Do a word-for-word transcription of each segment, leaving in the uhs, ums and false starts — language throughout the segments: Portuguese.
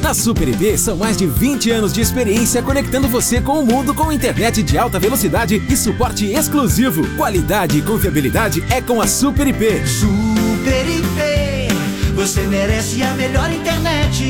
Na Super I P são mais de vinte anos de experiência conectando você com o mundo com internet de alta velocidade e suporte exclusivo. Qualidade e confiabilidade é com a Super I P. Super I P, você merece a melhor internet.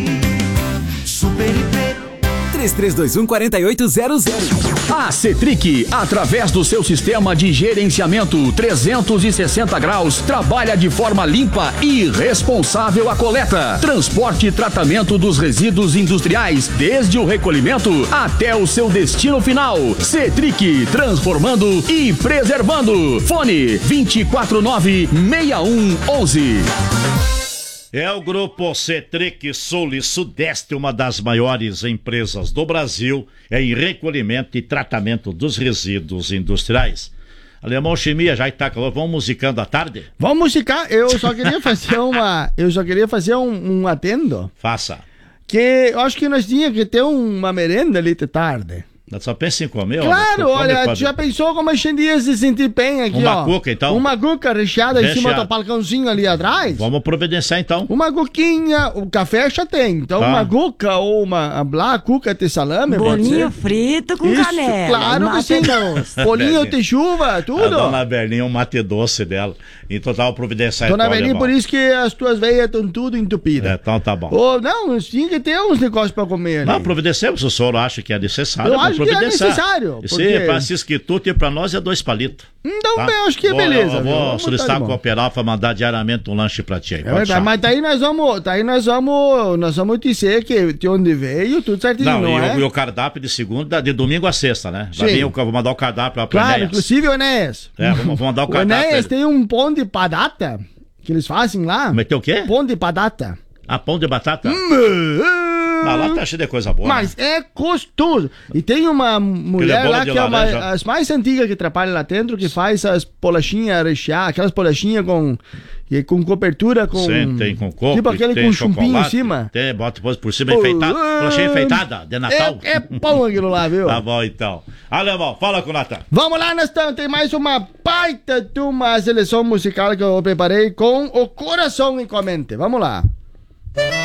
Super I P. três três dois um, quatro oito zero zero. A Cetric, através do seu sistema de gerenciamento trezentos e sessenta graus, trabalha de forma limpa e responsável a coleta, transporte e tratamento dos resíduos industriais, desde o recolhimento até o seu destino final. Cetric, transformando e preservando. Fone vinte e quatro nove, seis um onze. É o Grupo Cetric Sul e Sudeste, uma das maiores empresas do Brasil em recolhimento e tratamento dos resíduos industriais. Alemão Chimia, já está calor, vamos musicando à tarde? Vamos musicar, eu só queria fazer uma, eu só queria fazer um, um atendo. Faça. Que eu acho que nós tínhamos que ter uma merenda ali de tarde. Só pensa em comer? Claro, ó, olha, pode... já pensou como a gente ia se sentir bem aqui, uma ó? Uma cuca, então? Uma cuca recheada em cima do balcãozinho ali atrás? Vamos providenciar, então. Uma cuquinha, o café já tem, então tá. Uma cuca ou uma blá, cuca de salame. Bolinho frito com isso, canela. Claro que sim. Bolinho de chuva, tudo. A dona Berlinha é um mate doce dela. Então tá o providenciar. Dona Berlinha, por isso que as tuas veias estão tudo entupidas. É, então tá bom. Oh, não, tinha que ter uns negócios pra comer ali. Não, providenciamos, o senhor acha que é necessário. Eu acho que é necessário. Sim, pra Cisquituto e pra nós é dois palitos. Então, tá? eu acho que é vou, beleza. Eu vou solicitar a Cooperar pra mandar diariamente um lanche pra ti. É verdade, mas daí nós vamos, daí nós vamos, nós vamos dizer que de onde veio, tudo certinho, não, não e, é? O, e o cardápio de segunda, de domingo a sexta, né? Vai vir, eu vou mandar o cardápio lá pro Claro, Enéas. inclusive o Enéas. É, vamos, vamos mandar o o cardápio. O Enéas tem um pão de padata que eles fazem lá. Mas tem o quê? Pão de padata. Ah, pão de batata? Hum, mas lá tá cheio de coisa boa. Mas né? é gostoso. E tem uma mulher lá que é uma, as mais antigas que trabalha lá dentro, que faz as bolachinhas recheadas, aquelas bolachinhas com, com cobertura com... Sim, tem com coco. Tipo aquele tem com chumpinho em cima. Tem, bota depois por cima enfeitado. Bolachinha enfeitada de Natal. É, é pão aquilo lá, viu? Tá bom, então. Alemão, fala com o Natan. Vamos lá, nós tem mais uma baita de uma seleção musical que eu preparei com o coração em mente. Vamos lá.